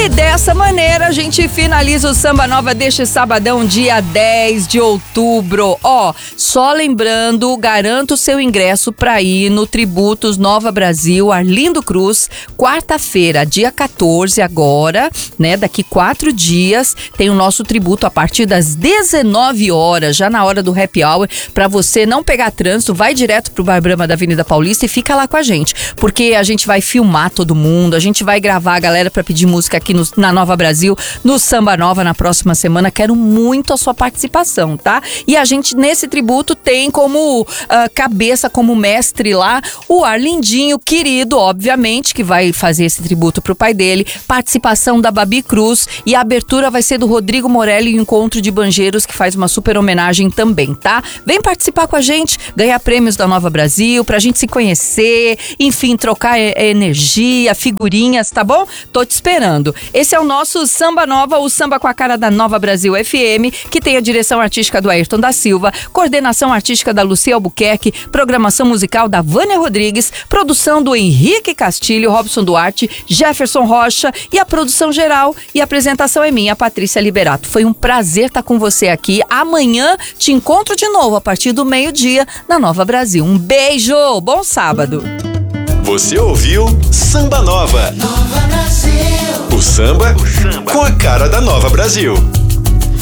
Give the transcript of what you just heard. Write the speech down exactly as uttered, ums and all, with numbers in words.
E dessa maneira a gente finaliza o Samba Nova deste sabadão, dia dez de outubro. Ó, só lembrando, garanto o seu ingresso para ir no Tributos Nova Brasil, Arlindo Cruz, quarta-feira, dia quatorze agora, né? Daqui quatro dias tem o nosso tributo a partir das dezenove horas, já na hora do happy hour, para você não pegar trânsito, vai direto pro Bar Brahma da Avenida Paulista e fica lá com a gente, porque a gente vai filmar todo mundo, a gente vai gravar a galera para pedir música aqui no, na Nova Brasil, no Samba Nova na próxima semana. Quero muito a sua participação, tá? E a gente nesse tributo tem como uh, cabeça, como mestre lá, o Arlindinho, querido, obviamente, que vai fazer esse tributo pro pai dele, participação da Babi Cruz e a abertura vai ser do Rodrigo Morelli e o Encontro de Banjeiros, que faz uma super homenagem também, tá? Vem participar com a gente, ganhar prêmios da Nova Brasil, pra gente se conhecer, enfim, trocar e- energia, figurinhas, tá bom? Tô te esperando. Esse é o nosso Samba Nova, o samba com a cara da Nova Brasil F M, que tem a direção artística do Ayrton da Silva, coordenação artística da Lucia Albuquerque, programação musical da Vânia Rodrigues, produção do Henrique Castilho, Robson Duarte, Jefferson Rocha e a produção geral e apresentação é minha, Patrícia Liberato. Foi um prazer estar com você aqui. Amanhã te encontro de novo a partir do meio-dia na Nova Brasil. Um beijo, bom sábado. Você ouviu Samba Nova. Nova Brasil. O samba, o samba com a cara da Nova Brasil.